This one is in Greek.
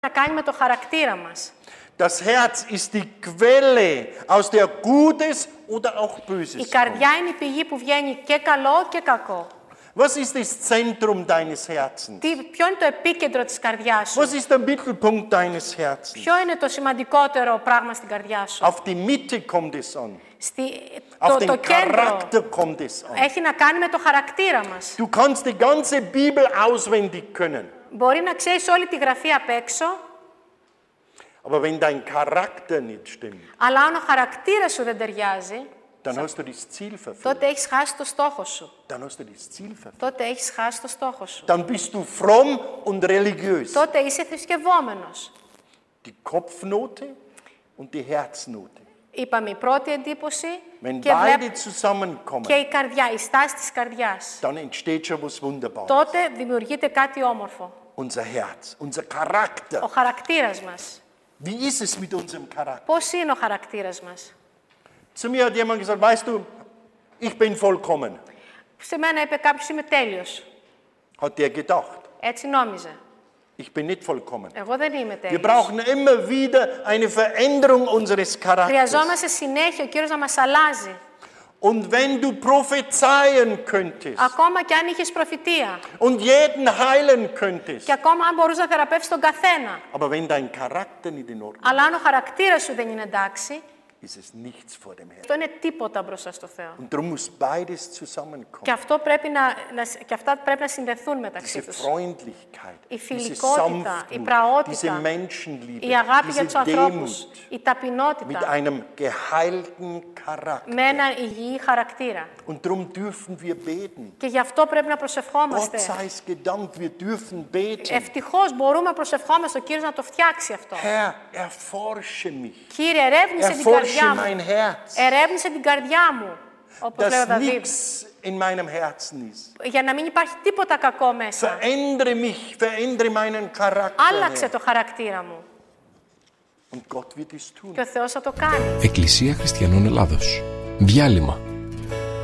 να κάνει με το χαρακτήρα μας. Das Herz ist die Quelle, aus der Gutes oder auch Böses Η καρδιά είναι η πηγή που βγαίνει και καλό και κακό. Was ist das Zentrum deines Herzens? Ποιο είναι το επίκεντρο της καρδιάς σου? Was ist der Mittelpunkt deines Herzens? Ποιο είναι το σημαντικότερο πράγμα στην καρδιά σου? Auf die Mitte kommt es an. Το Auf den κέντρο Charakter kommt es an. έχει να κάνει με το χαρακτήρα μας. Du kannst die ganze Bibel auswendig können. Μπορεί να ξέρεις όλη τη γραφή απ' έξω, Aber wenn dein Charakter nicht stimmt, αλλά αν ο χαρακτήρας σου δεν ταιριάζει, dann hast du das Ziel verfehlt. τότε έχεις χάσει το στόχο σου. Dann hast du das Ziel verfehlt. Τότε έχεις χάσει το στόχο σου. Dann bist du fromm und religiös. Τότε είσαι θρησκευόμενος. Die Kopfnote und die Herznote. Είπαμε η πρώτη εντύπωση Wenn και beide zusammenkommen, η καρδιά, η στάση της καρδιάς. dann entsteht schon was Wunderbares. Τότε δημιουργείται κάτι όμορφο. Unser Herz, unser Charakter. Ο χαρακτήρας μας. Wie ist es mit unserem Charakter? Πώς είναι ο χαρακτήρας μας? Zu mir hat jemand gesagt, weißt du, ich bin vollkommen. Σε μένα είπε κάποιος είμαι τέλειος. Hat der gedacht. Έτσι νόμιζε. Ich bin nicht vollkommen. Εγώ δεν είμαι Wir τέλειος. brauchen immer wieder eine Veränderung unseres Charakters. Χρειαζόμαστε συνέχεια ο Κύριος να μας αλλάζει. Und wenn du prophezeien könntest Ακόμα και αν είχες προφητεία. und jeden heilen könntest, Και ακόμα αν μπορείς να θεραπεύσεις τον καθένα. aber wenn dein Charakter nicht in Ordnung Αλλά αν ο χαρακτήρας σου δεν είναι εντάξει, ist, ist es nichts vor dem Herrn. αυτό είναι τίποτα μπροστά στο Θεό. Und darum muss beides zusammenkommen. Και αυτά πρέπει να συνδεθούν μεταξύ Diese τους. Freundlichkeit, Η diese φιλικότητα, η Sanftmut, diese πραότητα, Menschenliebe, η αγάπη για diese τους ανθρώπους, Demut η mit ταπεινότητα, einem geheilten Charakter. με ένα υγιή χαρακτήρα. Und darum dürfen wir beten. Και γι' αυτό πρέπει να Gott προσευχόμαστε. sei es gedankt, wir dürfen beten. Ευτυχώς μπορούμε να προσευχόμαστε ο Κύριος να το φτιάξει αυτό. Herr, erforsche mich. Κύριε, ερεύνησε την Erforsche καρδιά μου. mein Herz, Ερεύνησε την καρδιά μου, όπως λέει ο dass Δαβίδ. nichts in meinem Herzen ist. Για να μην υπάρχει τίποτα κακό μέσα. Verändere mich, verändere meinen Charakter. Άλλαξε Herr. το χαρακτήρα μου. Und Gott wird es tun. Και ο Θεός θα το κάνει. Εκκλησία Χριστιανών Ελλάδος. Διάλειμμα.